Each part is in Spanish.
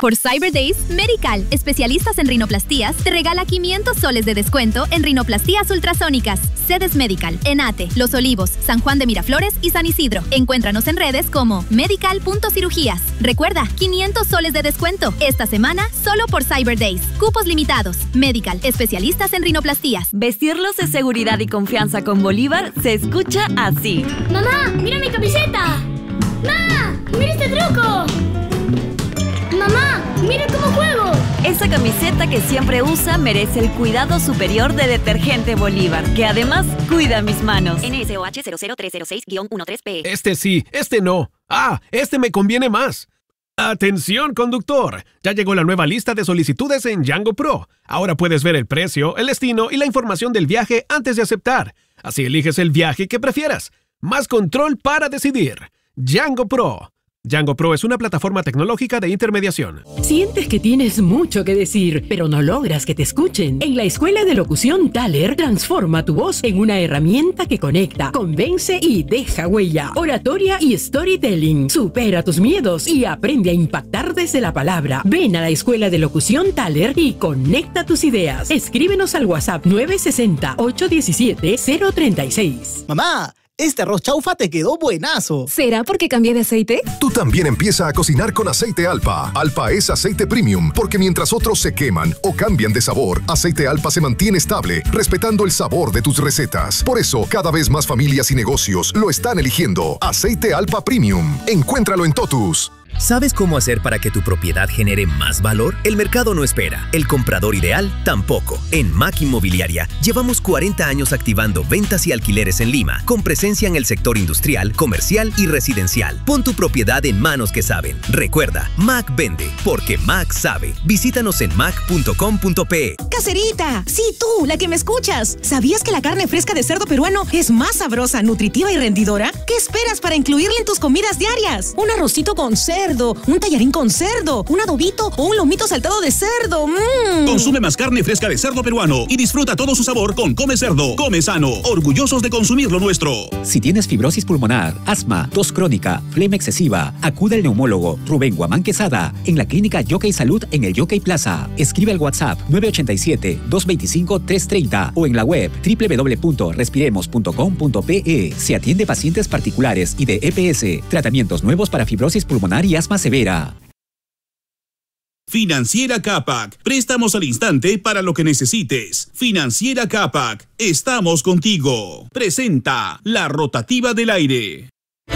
Por Cyber Days, Medical, especialistas en rinoplastías, te regala 500 soles de descuento en rinoplastías ultrasónicas. Sedes Medical, Enate, Los Olivos, San Juan de Miraflores y San Isidro. Encuéntranos en redes como medical.cirugías. Recuerda, 500 soles de descuento esta semana solo por Cyber Days. Cupos limitados. Medical, especialistas en rinoplastías. Vestirlos de seguridad y confianza con Bolívar se escucha así. ¡Mamá, mira mi camiseta! ¡Ma! ¡Mira este truco! ¡Mamá, mira cómo juego! Esa camiseta que siempre usa merece el cuidado superior de Detergente Bolívar, que además cuida mis manos. NSOH 00306-13P. Este sí, este no. Ah, este me conviene más. ¡Atención, conductor! Ya llegó la nueva lista de solicitudes en Django Pro. Ahora puedes ver el precio, el destino y la información del viaje antes de aceptar. Así eliges el viaje que prefieras. Más control para decidir. Django Pro. Django Pro es una plataforma tecnológica de intermediación. ¿Sientes que tienes mucho que decir, pero no logras que te escuchen? En la Escuela de Locución Thaler, transforma tu voz en una herramienta que conecta, convence y deja huella. Oratoria y storytelling. Supera tus miedos y aprende a impactar desde la palabra. Ven a la Escuela de Locución Thaler y conecta tus ideas. Escríbenos al WhatsApp 960-817-036. ¡Mamá! Este arroz chaufa te quedó buenazo. ¿Será porque cambié de aceite? Tú también empieza a cocinar con aceite Alpa. Alpa es aceite premium, porque mientras otros se queman o cambian de sabor, aceite Alpa se mantiene estable, respetando el sabor de tus recetas. Por eso, cada vez más familias y negocios lo están eligiendo. Aceite Alpa Premium. Encuéntralo en Totus. ¿Sabes cómo hacer para que tu propiedad genere más valor? El mercado no espera, el comprador ideal tampoco. En Mac Inmobiliaria llevamos 40 años activando ventas y alquileres en Lima, con presencia en el sector industrial, comercial y residencial. Pon tu propiedad en manos que saben. Recuerda, Mac vende, porque Mac sabe. Visítanos en mac.com.pe. ¡Caserita! Sí, tú, la que me escuchas. ¿Sabías que la carne fresca de cerdo peruano es más sabrosa, nutritiva y rendidora? ¿Qué esperas para incluirla en tus comidas diarias? Un arrocito con cerdo, un tallarín con cerdo, un adobito o un lomito saltado de cerdo. Consume más carne fresca de cerdo peruano y disfruta todo su sabor con Come Cerdo. Come sano, orgullosos de consumir lo nuestro. Si tienes fibrosis pulmonar, asma, tos crónica, flema excesiva, acude al neumólogo Rubén Guamán Quesada en la clínica Yockey Salud en el Yockey Plaza. Escribe al WhatsApp 987-225-330 o en la web www.respiremos.com.pe. Se atiende pacientes particulares y de EPS. Tratamientos nuevos para fibrosis pulmonar y asma severa. Financiera Capac. Préstamos al instante para lo que necesites. Financiera Capac. Estamos contigo. Presenta la rotativa del aire.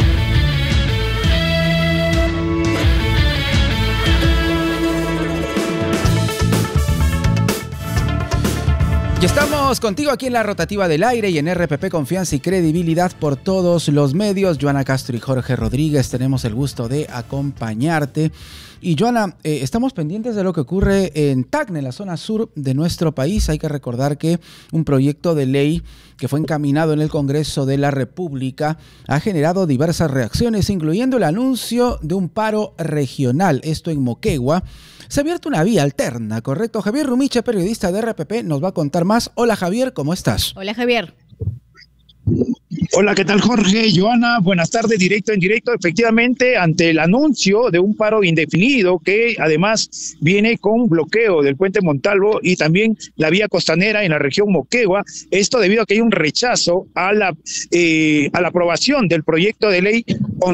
Y estamos contigo aquí en la rotativa del aire y en RPP Confianza y Credibilidad por todos los medios. Joana Castro y Jorge Rodríguez, tenemos el gusto de acompañarte. Y Joana, estamos pendientes de lo que ocurre en Tacna, en la zona sur de nuestro país. Hay que recordar que un proyecto de ley que fue encaminado en el Congreso de la República ha generado diversas reacciones, incluyendo el anuncio de un paro regional, esto en Moquegua. Se ha abierto una vía alterna, ¿correcto? Javier Rumiche, periodista de RPP, nos va a contar más. Hola Javier, ¿cómo estás? Hola Javier. Hola, ¿qué tal Jorge? Joana, buenas tardes, directo en directo. Efectivamente, ante el anuncio de un paro indefinido que además viene con bloqueo del puente Montalvo y también la vía costanera en la región Moquegua, esto debido a que hay un rechazo a la aprobación del proyecto de ley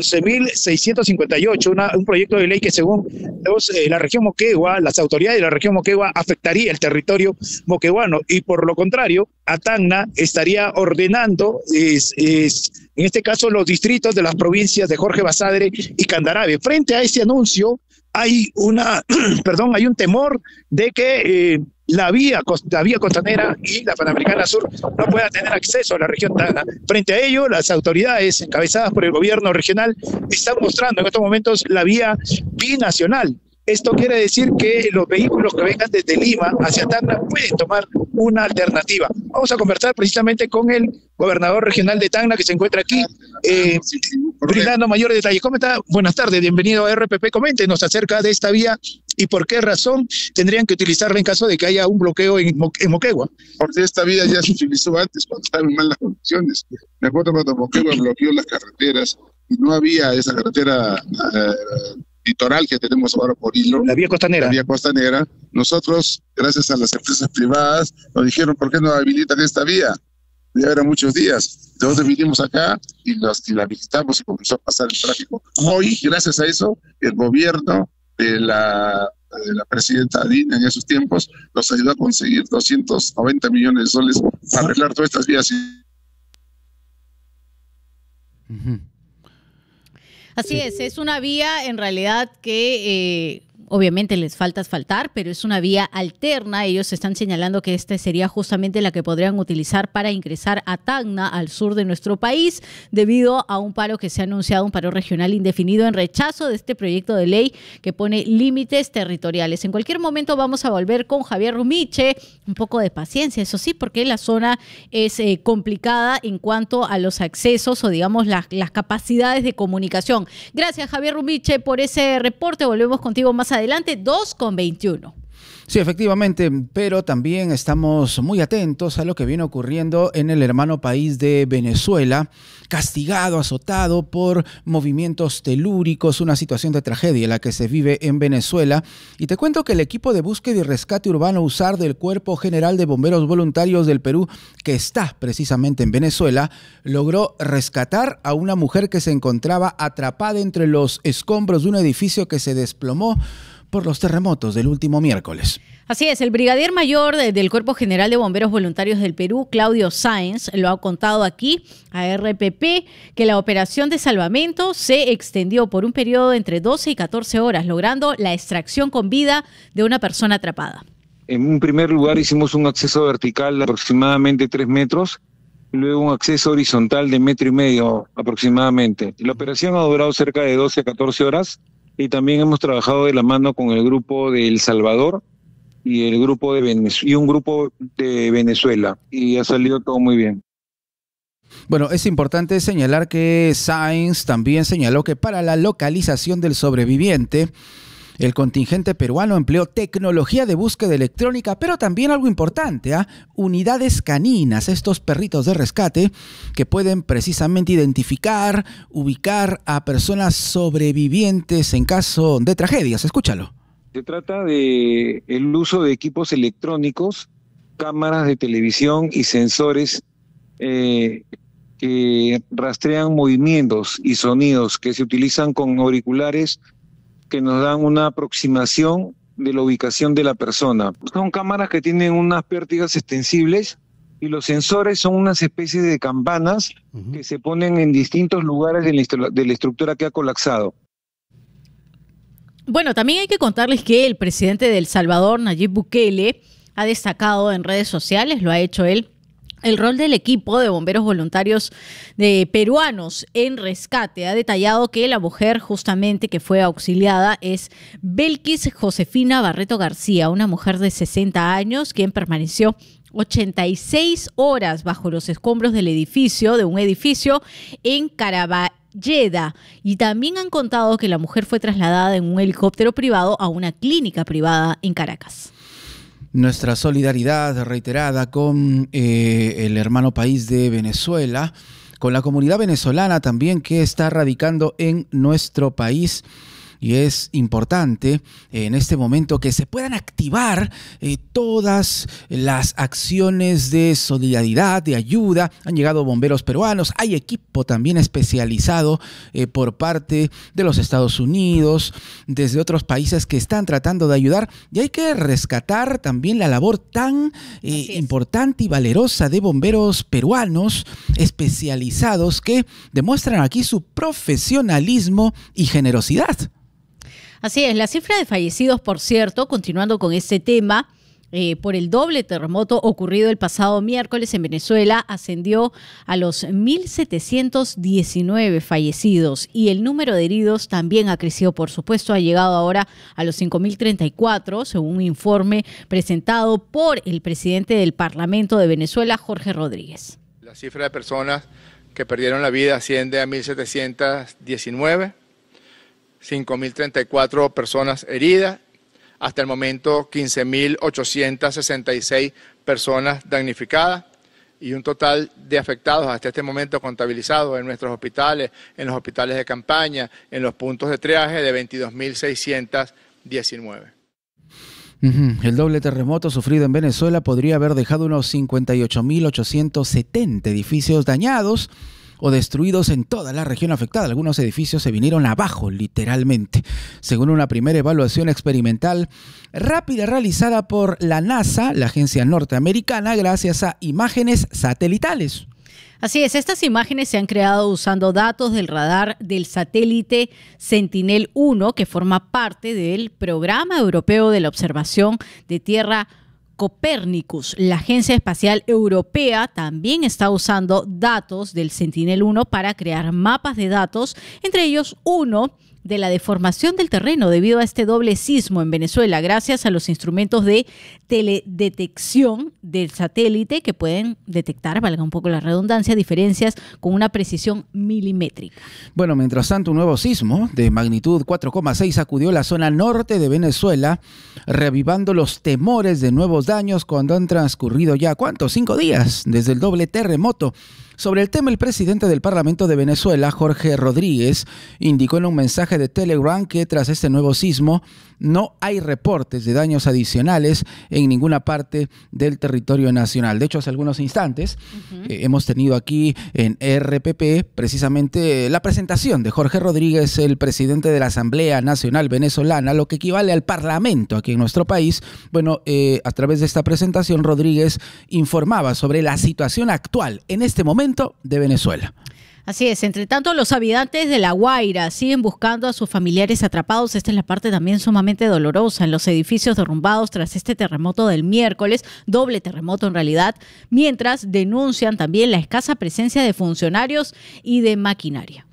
11.658, un proyecto de ley que según la región Moquegua, las autoridades de la región Moquegua afectaría el territorio moqueguano y por lo contrario, a Tacna estaría ordenando en este caso los distritos de las provincias de Jorge Basadre y Candarave. Frente a este anuncio hay un temor de que la vía costanera y la Panamericana Sur no pueda tener acceso a la región Tacna. Frente a ello, las autoridades encabezadas por el gobierno regional están mostrando en estos momentos la vía binacional. Esto quiere decir que los vehículos que vengan desde Lima hacia Tacna pueden tomar una alternativa. Vamos a conversar precisamente con el gobernador regional de Tacna que se encuentra aquí, brindando mayores detalles. ¿Cómo está? Buenas tardes, bienvenido a RPP. Coméntenos acerca de esta vía y por qué razón tendrían que utilizarla en caso de que haya un bloqueo en Moquegua. Porque esta vía ya se utilizó antes cuando estaban en malas condiciones. Me acuerdo cuando Moquegua bloqueó las carreteras y no había esa carretera litoral que tenemos ahora por hilo. La vía costanera. La vía costanera. Nosotros, gracias a las empresas privadas, nos dijeron, ¿por qué no habilitan esta vía? Ya eran muchos días. Entonces vinimos acá y la visitamos y comenzó a pasar el tráfico. Hoy, gracias a eso, el gobierno de la presidenta Dina en esos tiempos nos ayudó a conseguir 290 millones de soles para arreglar todas estas vías. Así es una vía en realidad que obviamente les falta asfaltar, pero es una vía alterna. Ellos están señalando que esta sería justamente la que podrían utilizar para ingresar a Tacna, al sur de nuestro país, debido a un paro que se ha anunciado, un paro regional indefinido en rechazo de este proyecto de ley que pone límites territoriales. En cualquier momento vamos a volver con Javier Rumiche, un poco de paciencia, eso sí, porque la zona es complicada en cuanto a los accesos o digamos las capacidades de comunicación. Gracias, Javier Rumiche, por ese reporte. Volvemos contigo más adelante, 2:21. Sí, efectivamente, pero también estamos muy atentos a lo que viene ocurriendo en el hermano país de Venezuela, castigado, azotado por movimientos telúricos, una situación de tragedia la que se vive en Venezuela. Y te cuento que el equipo de búsqueda y rescate urbano USAR del Cuerpo General de Bomberos Voluntarios del Perú, que está precisamente en Venezuela, logró rescatar a una mujer que se encontraba atrapada entre los escombros de un edificio que se desplomó por los terremotos del último miércoles. Así es, el brigadier mayor del Cuerpo General de Bomberos Voluntarios del Perú, Claudio Sáenz, lo ha contado aquí a RPP que la operación de salvamento se extendió por un periodo de entre 12 y 14 horas, logrando la extracción con vida de una persona atrapada. En un primer lugar hicimos un acceso vertical de aproximadamente 3 metros, luego un acceso horizontal de 1,5 metros aproximadamente. La operación ha durado cerca de 12 a 14 horas. Y también hemos trabajado de la mano con el grupo de El Salvador y el grupo y un grupo de Venezuela. Y ha salido todo muy bien. Bueno, es importante señalar que Sáenz también señaló que para la localización del sobreviviente, el contingente peruano empleó tecnología de búsqueda electrónica, pero también algo importante, unidades caninas, estos perritos de rescate que pueden precisamente identificar, ubicar a personas sobrevivientes en caso de tragedias. Escúchalo. Se trata de el uso de equipos electrónicos, cámaras de televisión y sensores que rastrean movimientos y sonidos que se utilizan con auriculares que nos dan una aproximación de la ubicación de la persona. Son cámaras que tienen unas pértigas extensibles y los sensores son unas especies de campanas que se ponen en distintos lugares de la estructura que ha colapsado. Bueno, también hay que contarles que el presidente de El Salvador, Nayib Bukele, ha destacado en redes sociales, lo ha hecho él, el rol del equipo de bomberos voluntarios de peruanos en rescate. Ha detallado que la mujer justamente que fue auxiliada es Belkis Josefina Barreto García, una mujer de 60 años quien permaneció 86 horas bajo los escombros de un edificio en Caraballeda. Y también han contado que la mujer fue trasladada en un helicóptero privado a una clínica privada en Caracas. Nuestra solidaridad reiterada con el hermano país de Venezuela, con la comunidad venezolana también que está radicando en nuestro país. Y es importante en este momento que se puedan activar todas las acciones de solidaridad, de ayuda. Han llegado bomberos peruanos, hay equipo también especializado por parte de los Estados Unidos, desde otros países que están tratando de ayudar. Y hay que rescatar también la labor tan importante y valerosa de bomberos peruanos especializados que demuestran aquí su profesionalismo y generosidad. Así es, la cifra de fallecidos, por cierto, continuando con este tema, por el doble terremoto ocurrido el pasado miércoles en Venezuela, ascendió a los 1.719 fallecidos y el número de heridos también ha crecido, por supuesto, ha llegado ahora a los 5.034, según un informe presentado por el presidente del Parlamento de Venezuela, Jorge Rodríguez. La cifra de personas que perdieron la vida asciende a 1.719. 5.034 personas heridas, hasta el momento 15.866 personas damnificadas y un total de afectados hasta este momento contabilizados en nuestros hospitales, en los hospitales de campaña, en los puntos de triaje de 22.619. El doble terremoto sufrido en Venezuela podría haber dejado unos 58.870 edificios dañados o destruidos en toda la región afectada. Algunos edificios se vinieron abajo, literalmente, según una primera evaluación experimental rápida realizada por la NASA, la agencia norteamericana, gracias a imágenes satelitales. Así es, estas imágenes se han creado usando datos del radar del satélite Sentinel-1, que forma parte del Programa Europeo de la Observación de Tierra Copernicus. La Agencia Espacial Europea también está usando datos del Sentinel-1 para crear mapas de datos, entre ellos uno de la deformación del terreno debido a este doble sismo en Venezuela, gracias a los instrumentos de teledetección del satélite que pueden detectar, valga un poco la redundancia, diferencias con una precisión milimétrica. Bueno, mientras tanto, un nuevo sismo de magnitud 4,6 sacudió la zona norte de Venezuela, reavivando los temores de nuevos daños cuando han transcurrido ya, ¿cuántos? 5 días desde el doble terremoto. Sobre el tema, el presidente del Parlamento de Venezuela, Jorge Rodríguez, indicó en un mensaje de Telegram que tras este nuevo sismo no hay reportes de daños adicionales en ninguna parte del territorio nacional. De hecho, hace algunos instantes hemos tenido aquí en RPP precisamente la presentación de Jorge Rodríguez, el presidente de la Asamblea Nacional Venezolana, lo que equivale al Parlamento aquí en nuestro país. Bueno, a través de esta presentación, Rodríguez informaba sobre la situación actual en este momento de Venezuela. Así es, entre tanto los habitantes de La Guaira siguen buscando a sus familiares atrapados. Esta es la parte también sumamente dolorosa en los edificios derrumbados tras este terremoto del miércoles, doble terremoto en realidad, mientras denuncian también la escasa presencia de funcionarios y de maquinaria.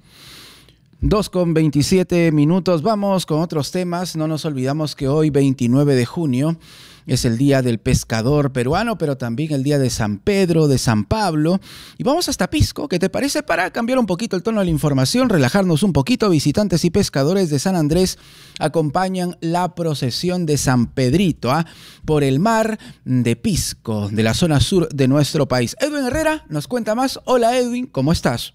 2:27. Vamos con otros temas. No nos olvidamos que hoy, 29 de junio, es el Día del Pescador Peruano, pero también el Día de San Pedro, de San Pablo. Y vamos hasta Pisco, ¿qué te parece? Para cambiar un poquito el tono de la información, relajarnos un poquito. Visitantes y pescadores de San Andrés acompañan la procesión de San Pedrito por el mar de Pisco, de la zona sur de nuestro país. Edwin Herrera nos cuenta más. Hola Edwin, ¿cómo estás?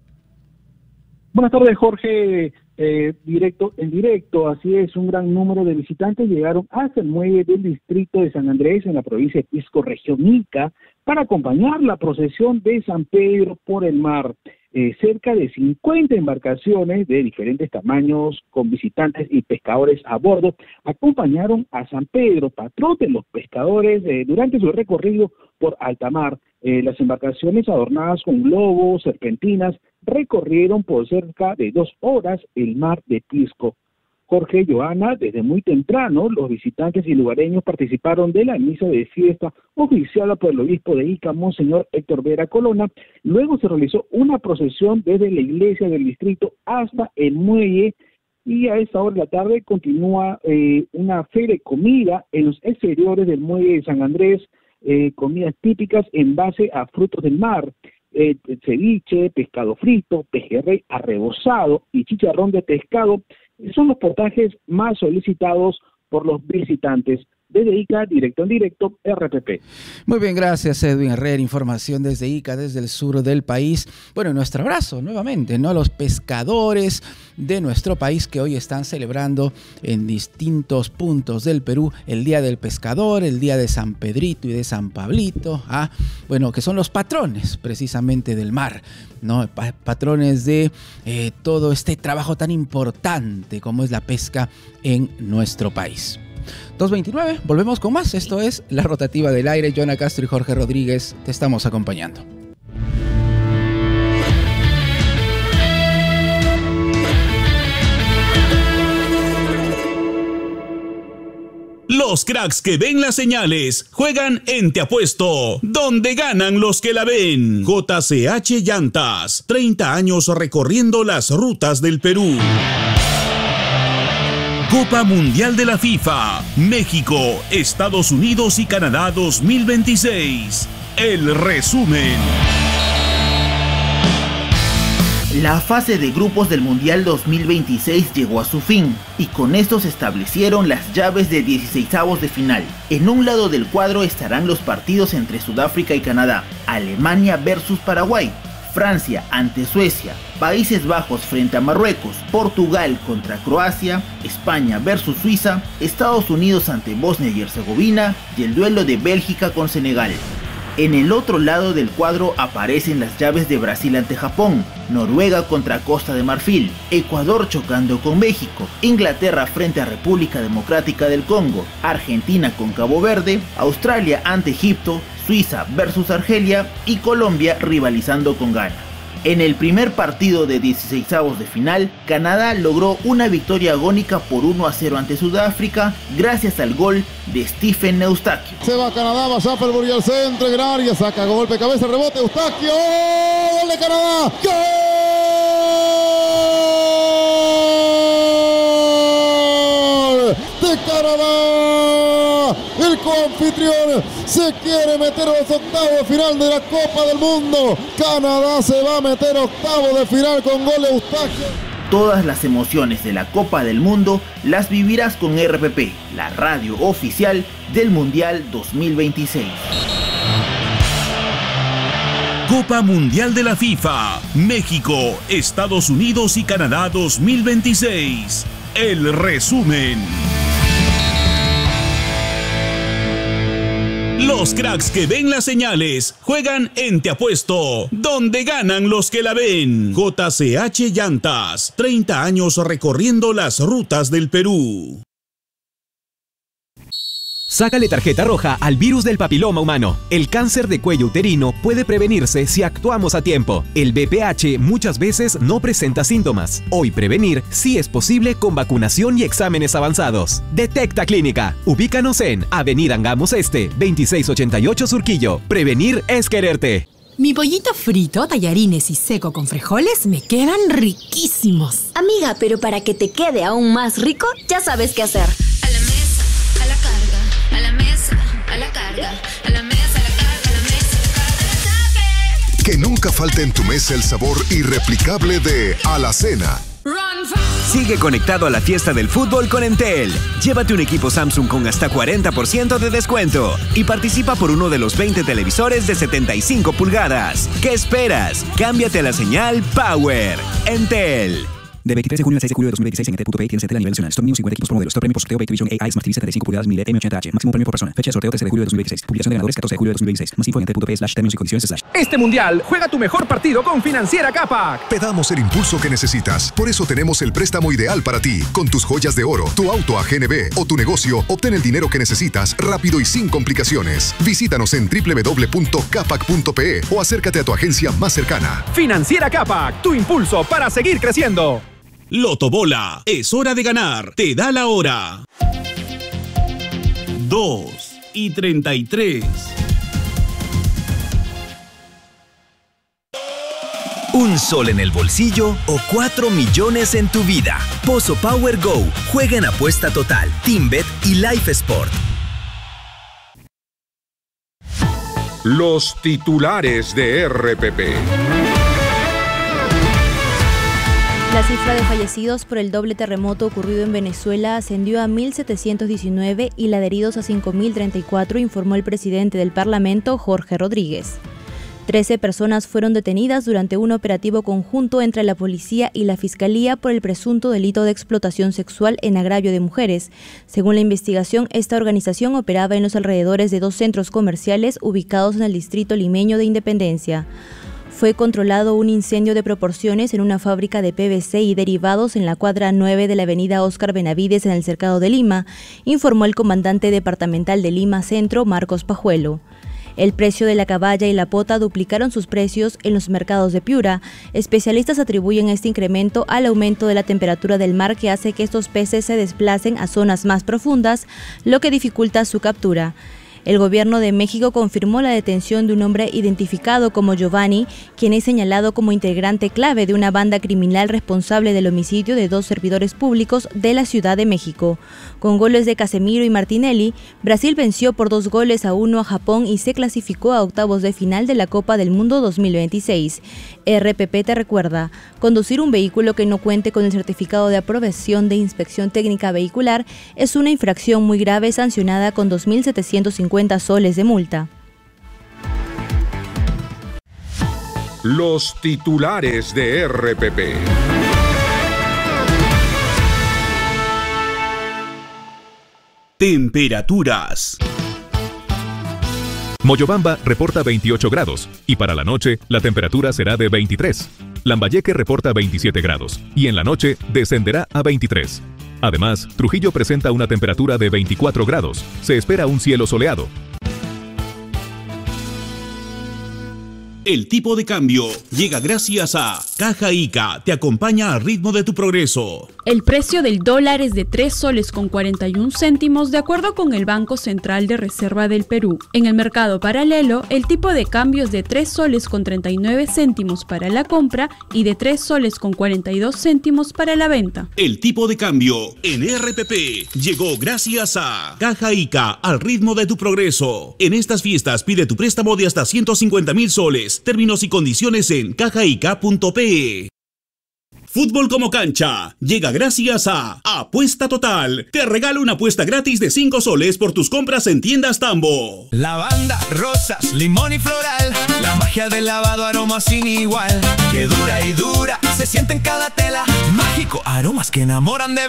Buenas tardes, Jorge. En directo, así es, un gran número de visitantes llegaron hasta el muelle del distrito de San Andrés en la provincia de Pisco, región Ica, para acompañar la procesión de San Pedro por el mar. Cerca de 50 embarcaciones de diferentes tamaños con visitantes y pescadores a bordo acompañaron a San Pedro, patrón de los pescadores, durante su recorrido por alta mar. Las embarcaciones adornadas con globos, serpentinas, recorrieron por cerca de 2 horas el mar de Pisco. Jorge, Joana, desde muy temprano, los visitantes y lugareños participaron de la misa de fiesta oficiada por el obispo de Ica, Monseñor Héctor Vera Colonna. Luego se realizó una procesión desde la iglesia del distrito hasta el muelle, y a esta hora de la tarde continúa una feria de comida en los exteriores del muelle de San Andrés, comidas típicas en base a frutos del mar. Ceviche, pescado frito, pejerrey arrebozado y chicharrón de pescado son los potajes más solicitados por los visitantes. Desde Ica, directo en directo, RPP. Muy bien, gracias Edwin Herrera. Información desde Ica, desde el sur del país. Bueno, nuestro abrazo nuevamente, ¿no?, a los pescadores de nuestro país que hoy están celebrando en distintos puntos del Perú el Día del Pescador, el Día de San Pedrito y de San Pablito. Bueno, que son los patrones precisamente del mar, ¿no? Patrones de todo este trabajo tan importante como es la pesca en nuestro país. 2:29, volvemos con más. Esto es La Rotativa del Aire. Joana Castro y Jorge Rodríguez te estamos acompañando. Los cracks que ven las señales juegan en Te Apuesto, donde ganan los que la ven. JCH Llantas, 30 años recorriendo las rutas del Perú. Copa Mundial de la FIFA, México, Estados Unidos y Canadá 2026. El resumen. La fase de grupos del Mundial 2026 llegó a su fin y con esto se establecieron las llaves de 16avos de final. En un lado del cuadro estarán los partidos entre Sudáfrica y Canadá, Alemania versus Paraguay, Francia ante Suecia, Países Bajos frente a Marruecos, Portugal contra Croacia, España versus Suiza, Estados Unidos ante Bosnia y Herzegovina y el duelo de Bélgica con Senegal. En el otro lado del cuadro aparecen las llaves de Brasil ante Japón, Noruega contra Costa de Marfil, Ecuador chocando con México, Inglaterra frente a República Democrática del Congo, Argentina con Cabo Verde, Australia ante Egipto, Suiza versus Argelia y Colombia rivalizando con Ghana. En el primer partido de 16avos de final, Canadá logró una victoria agónica por 1-0 ante Sudáfrica gracias al gol de Stephen Eustaquio. Se va Canadá, va Schaffelburg al centro, en gran área, saca golpe, cabeza, rebote, Eustaquio, ¡gol de Canadá! ¡Gol de Canadá! El coanfitrión se quiere meter a los octavos de final de la Copa del Mundo. Canadá se va a meter a octavos de final con gol de Eustaquio. Todas las emociones de la Copa del Mundo las vivirás con RPP, la radio oficial del Mundial 2026. Copa Mundial de la FIFA, México, Estados Unidos y Canadá 2026. El resumen. Los cracks que ven las señales juegan en Te Apuesto, donde ganan los que la ven. JCH Llantas, 30 años recorriendo las rutas del Perú. Sácale tarjeta roja al virus del papiloma humano. El cáncer de cuello uterino puede prevenirse si actuamos a tiempo. El VPH muchas veces no presenta síntomas. Hoy prevenir sí es posible con vacunación y exámenes avanzados. Detecta Clínica. Ubícanos en Avenida Angamos Este, 2688 Surquillo. Prevenir es quererte. Mi pollito frito, tallarines y seco con frijoles me quedan riquísimos. Amiga, pero para que te quede aún más rico, ya sabes qué hacer. A la mesa, a la carga, a la mesa, a la carga, a la mesa, a la carga, a la mesa, a la carga. Que nunca falte en tu mesa el sabor irreplicable de Alacena. Sigue conectado a la fiesta del fútbol con Entel. Llévate un equipo Samsung con hasta 40% de descuento y participa por uno de los 20 televisores de 75 pulgadas. ¿Qué esperas? Cámbiate a la señal Power. Entel. De 23 de junio al 6 de julio de 2026 en ET.pay tienes Entel a nivel nacional. Stock News 50 equipos por modelo. Stock premio por sorteo Activision AI Smart TV 75 pulgadas 1000 M80H. Máximo premio por persona. Fecha de sorteo 13 de julio de 2026. Publicación de ganadores 14 de julio de 2026. Más info en ET.pay/términos y condiciones/. Este mundial juega tu mejor partido con Financiera Capac. Te damos el impulso que necesitas. Por eso tenemos el préstamo ideal para ti. Con tus joyas de oro, tu auto a GNB o tu negocio, obtén el dinero que necesitas rápido y sin complicaciones. Visítanos en www.capac.pe o acércate a tu agencia más cercana. Financiera Capac, tu impulso para seguir creciendo. Loto Bola, es hora de ganar. Te da la hora. 2:33. ¿Un sol en el bolsillo o 4 millones en tu vida? Pozo Power Go. Juega en apuesta total, TeamBet y Life Sport. Los titulares de RPP. La cifra de fallecidos por el doble terremoto ocurrido en Venezuela ascendió a 1.719 y la de heridos a 5.034, informó el presidente del Parlamento, Jorge Rodríguez. 13 personas fueron detenidas durante un operativo conjunto entre la policía y la fiscalía por el presunto delito de explotación sexual en agravio de mujeres. Según la investigación, esta organización operaba en los alrededores de 2 centros comerciales ubicados en el distrito limeño de Independencia. Fue controlado un incendio de proporciones en una fábrica de PVC y derivados en la cuadra 9 de la avenida Óscar Benavides en el Cercado de Lima, informó el comandante departamental de Lima Centro, Marcos Pajuelo. El precio de la caballa y la pota duplicaron sus precios en los mercados de Piura. Especialistas atribuyen este incremento al aumento de la temperatura del mar que hace que estos peces se desplacen a zonas más profundas, lo que dificulta su captura. El gobierno de México confirmó la detención de un hombre identificado como Giovanni, quien es señalado como integrante clave de una banda criminal responsable del homicidio de 2 servidores públicos de la Ciudad de México. Con goles de Casemiro y Martinelli, Brasil venció por 2-1 a Japón y se clasificó a octavos de final de la Copa del Mundo 2026. RPP te recuerda, conducir un vehículo que no cuente con el certificado de aprobación de inspección técnica vehicular es una infracción muy grave sancionada con 2.750 soles de multa. Los titulares de RPP. Temperaturas. Moyobamba reporta 28 grados y para la noche la temperatura será de 23. Lambayeque reporta 27 grados y en la noche descenderá a 23. Además, Trujillo presenta una temperatura de 24 grados. Se espera un cielo soleado. El tipo de cambio llega gracias a Caja Ica, te acompaña al ritmo de tu progreso. El precio del dólar es de 3 soles con 41 céntimos de acuerdo con el Banco Central de Reserva del Perú. En el mercado paralelo, el tipo de cambio es de 3 soles con 39 céntimos para la compra y de 3 soles con 42 céntimos para la venta. El tipo de cambio en RPP llegó gracias a Caja Ica, al ritmo de tu progreso. En estas fiestas pide tu préstamo de hasta 150,000 soles. Términos y condiciones en cajaica.pe. Fútbol como cancha llega gracias a Apuesta Total. Te regalo una apuesta gratis de 5 soles por tus compras en tiendas Tambo. Lavanda, rosas, limón y floral. La magia del lavado, aroma sin igual. Que dura y dura, se siente en cada tela. Mágico, aromas que enamoran de